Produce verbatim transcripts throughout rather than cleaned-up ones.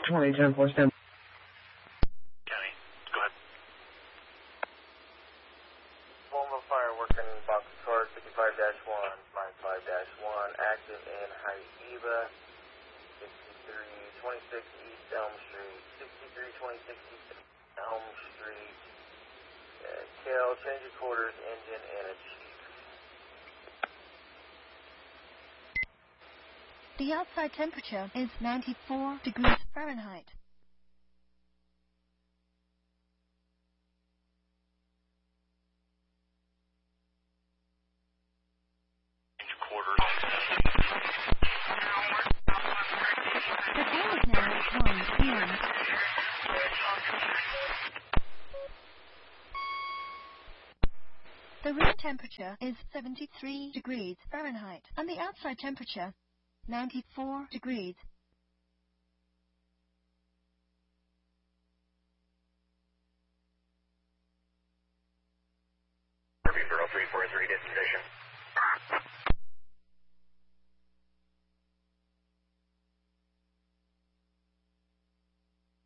twenty, ten four, stand. County, go ahead. Volvo fire working box card fifty-five dash one, five dash one, active in Haida, sixty-three twenty-six East Elm Street, sixty-three twenty-six East Elm Street, uh, Kel, change of quarters, engine, and a chief. The outside temperature is ninety-four degrees Fahrenheit. Quarters. The time is now one p m The room temperature is seventy-three degrees Fahrenheit, and the outside temperature ninety-four degrees. zero three four three, destination.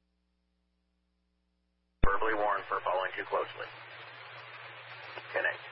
Verbally warned for following too closely. ten eight.